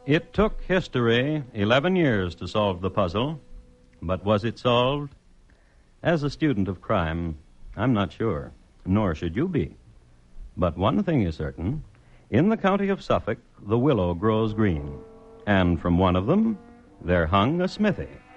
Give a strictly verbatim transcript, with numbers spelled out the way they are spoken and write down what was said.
It took history eleven years to solve the puzzle, but was it solved? As a student of crime, I'm not sure, nor should you be. But one thing is certain. In the county of Suffolk, the willow grows green, and from one of them, there hung a smithy.